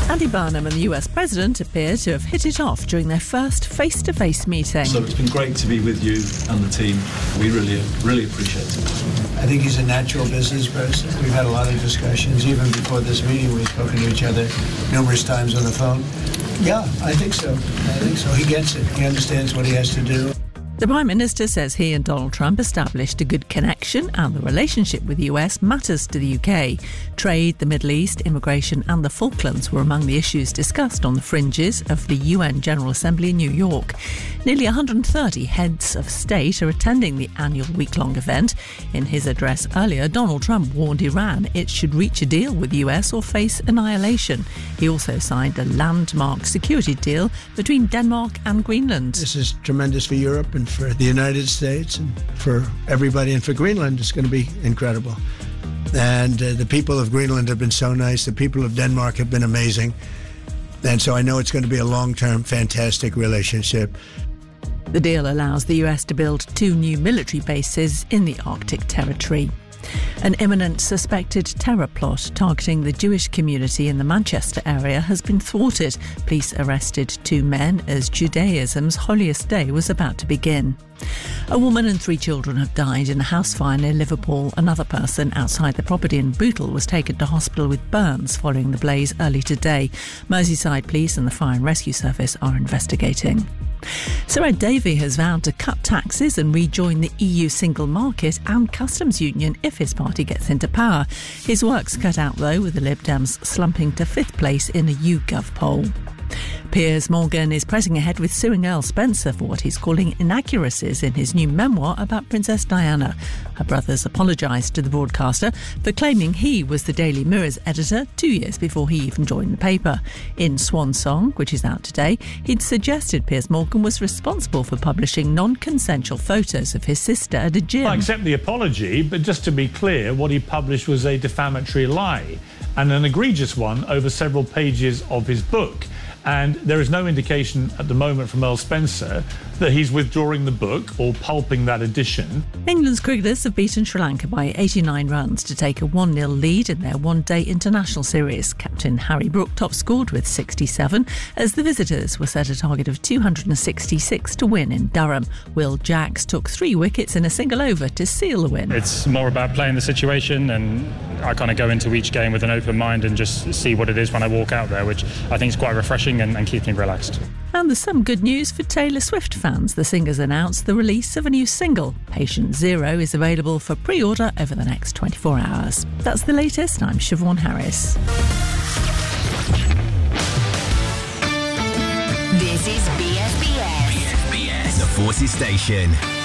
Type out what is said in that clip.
Andy Burnham and the US President appear to have hit it off during their first face-to-face meeting. So it's been great to be with you and the team. We really appreciate it. I think he's a natural business person. We've had a lot of discussions. Even before this meeting, we've spoken to each other numerous times on the phone. Yeah, I think so. He gets it. He understands what he has to do. The Prime Minister says he and Donald Trump established a good connection and the relationship with the US matters to the UK. Trade, the Middle East, immigration and the Falklands were among the issues discussed on the fringes of the UN General Assembly in New York. Nearly 130 heads of state are attending the annual week-long event. In his address earlier, Donald Trump warned Iran it should reach a deal with the US or face annihilation. He also signed a landmark security deal between Denmark and Greenland. This is tremendous for Europe and for the United States and for everybody, and for Greenland it's going to be incredible. And the people of Greenland have been so nice. The people of Denmark have been amazing. And so I know it's going to be a long-term, fantastic relationship. The deal allows the US to build 2 new military bases in the Arctic territory. An imminent suspected terror plot targeting the Jewish community in the Manchester area has been thwarted. Police arrested 2 men as Judaism's holiest day was about to begin. A woman and 3 children have died in a house fire near Liverpool. Another person outside the property in Bootle was taken to hospital with burns following the blaze early today. Merseyside Police and the Fire and Rescue Service are investigating. Sir Ed Davey has vowed to cut taxes and rejoin the EU single market and customs union if his party gets into power. His work's cut out, though, with the Lib Dems slumping to 5th place in a YouGov poll. Piers Morgan is pressing ahead with suing Earl Spencer for what he's calling inaccuracies in his new memoir about Princess Diana. Her brothers apologised to the broadcaster for claiming he was the Daily Mirror's editor 2 years before he even joined the paper. In Swan Song, which is out today, he'd suggested Piers Morgan was responsible for publishing non-consensual photos of his sister at a gym. I accept the apology, but just to be clear, what he published was a defamatory lie, and an egregious one over several pages of his book. And there is no indication at the moment from Earl Spencer that he's withdrawing the book or pulping that edition. England's cricketers have beaten Sri Lanka by 89 runs to take a 1-0 lead in their one-day international series. Captain Harry Brook top-scored with 67 as the visitors were set a target of 266 to win in Durham. Will Jacks took 3 wickets in a single over to seal the win. It's more about playing the situation, and I kind of go into each game with an open mind and just see what it is when I walk out there, which I think is quite refreshing and keeps me relaxed. And there's some good news for Taylor Swift fans. The singer's announced the release of a new single. Patient Zero is available for pre-order over the next 24 hours. That's the latest. I'm Siobhan Harris. This is BSBS. The Forces Station.